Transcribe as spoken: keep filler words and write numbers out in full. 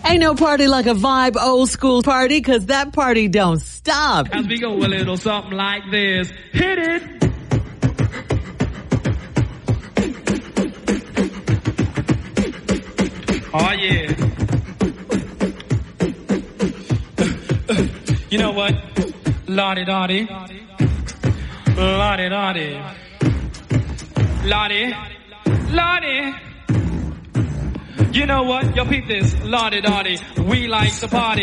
Ain't no party like a vibe old school party, cause that party don't stop. As we go a little something like this. Hit it! Oh yeah. You know what? Lottie-dottie. Lottie-dottie. Lottie. Lottie. You know what? Yo, peep this. Lottie-dottie. We like to party.